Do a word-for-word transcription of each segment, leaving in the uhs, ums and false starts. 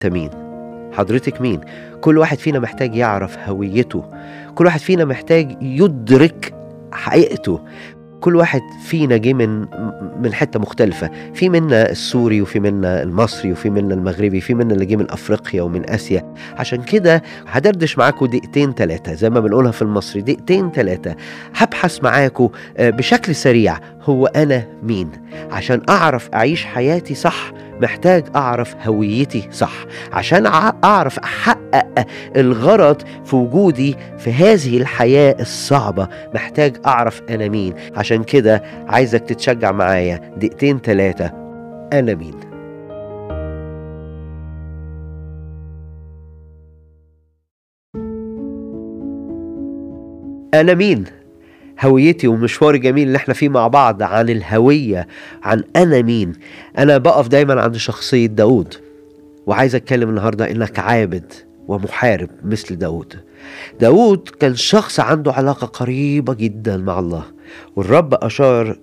أنت مين؟ حضرتك مين؟ كل واحد فينا محتاج يعرف هويته، كل واحد فينا محتاج يدرك حقيقته. كل واحد فينا جه من من حتة مختلفة، في منا السوري وفي منا المصري وفي منا المغربي، في منا اللي جه من أفريقيا ومن آسيا. عشان كده هدردش معاكم دقيقتين تلاتة زي ما بنقولها في المصري، دقيقتين تلاتة هبحث معاكم بشكل سريع هو أنا مين. عشان أعرف أعيش حياتي صح محتاج أعرف هويتي صح، عشان أعرف أحقق الغرض في وجودي في هذه الحياة الصعبة محتاج أعرف أنا مين. عشان كده عايزك تتشجع معايا دقيقتين تلاتة. أنا مين؟ أنا مين؟ هويتي ومشوار جميل اللي احنا فيه مع بعض عن الهوية، عن أنا مين. أنا بقف دايما عند شخصية داود، وعايز أتكلم النهاردة إنك عابد ومحارب مثل داود. داود كان شخص عنده علاقة قريبة جدا مع الله، والرب أشار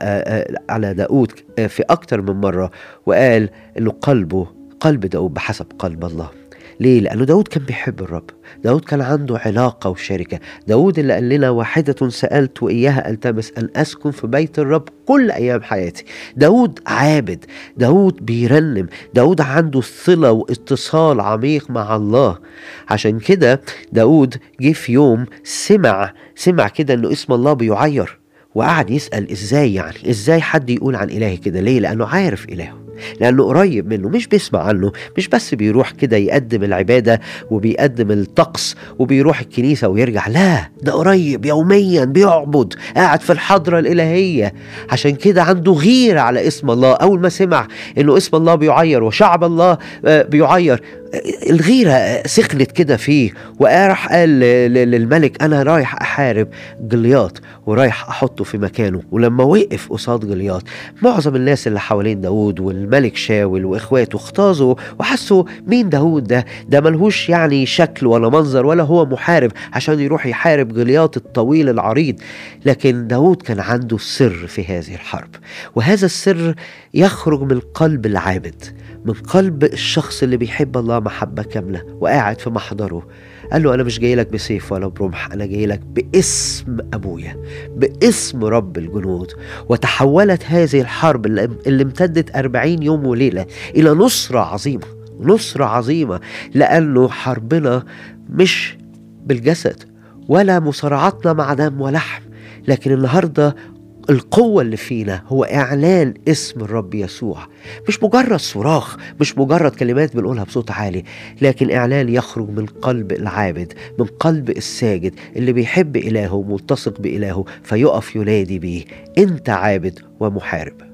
على داود في أكتر من مرة وقال إنه قلبه قلب داود بحسب قلب الله. ليه؟ لأنه داود كان بيحب الرب، داود كان عنده علاقة وشركة. داود اللي قال لنا واحدة سألت وإياها ألتمس أن أسكن في بيت الرب كل أيام حياتي. داود عابد، داود بيرنم، داود عنده صلة واتصال عميق مع الله. عشان كده داود جه في يوم سمع سمع كده أنه اسم الله بيعير، وقعد يسأل إزاي، يعني إزاي حد يقول عن إلهي كده؟ ليه؟ لأنه عارف إلهه، لأنه قريب منه، مش بيسمع عنه، مش بس بيروح كده يقدم العبادة وبيقدم الطقس وبيروح الكنيسة ويرجع، لا ده قريب يوميا بيعبد، قاعد في الحضرة الإلهية. عشان كده عنده غيرة على اسم الله. أول ما سمع إنه اسم الله بيعير وشعب الله بيعير، الغيرة سخنت كده فيه، وراح قال للملك أنا رايح أحارب جلياط ورايح أحطه في مكانه. ولما وقف قصاد جلياط، معظم الناس اللي حوالين داود والملك شاول وإخواته اختازوا وحسوا مين داود ده؟ ده ملهوش يعني شكل ولا منظر ولا هو محارب عشان يروح يحارب جلياط الطويل العريض. لكن داود كان عنده سر في هذه الحرب، وهذا السر يخرج من قلب العابد، من قلب الشخص اللي بيحب الله محبة كاملة وقاعد في محضره. قال له أنا مش جاي لك بسيف ولا برمح، أنا جاي لك باسم أبويا، باسم رب الجنود. وتحولت هذه الحرب اللي امتدت أربعين يوم وليلة إلى نصرة عظيمة، نصرة عظيمة، لأنه حربنا مش بالجسد ولا مصارعتنا مع دم ولحم، لكن النهاردة القوة اللي فينا هو إعلان اسم الرب يسوع. مش مجرد صراخ، مش مجرد كلمات بنقولها بصوت عالي، لكن إعلان يخرج من قلب العابد، من قلب الساجد اللي بيحب إلهه وملتصق بإلهه، فيقف ينادي بيه أنت عابد ومحارب.